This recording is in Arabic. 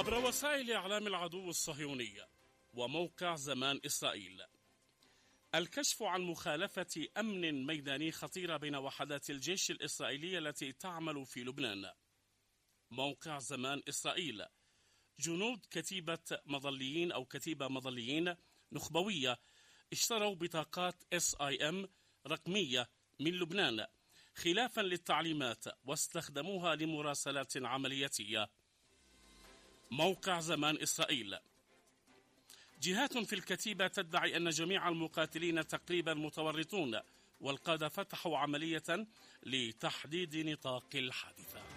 عبر وسائل إعلام العدو الصهيوني وموقع زمان إسرائيل. الكشف عن مخالفة أمن ميداني خطيرة بين وحدات الجيش الإسرائيلي التي تعمل في لبنان. موقع زمان إسرائيل: جنود كتيبة مظليين أو كتيبة مظليين نخبوية اشتروا بطاقات SIM رقمية من لبنان خلافا للتعليمات واستخدموها لمراسلات عملياتية. موقع زمان إسرائيل: جهات في الكتيبة تدعي أن جميع المقاتلين تقريبا متورطون، والقادة فتحوا عملية لتحديد نطاق الحادثة.